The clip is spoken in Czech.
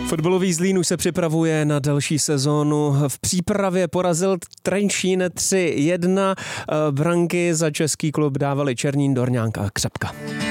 Fotbalový Zlín už se připravuje na další sezónu. V přípravě porazil Trenčín 3-1. Branky za český klub dávali Černín, Dorňánk a Křepka.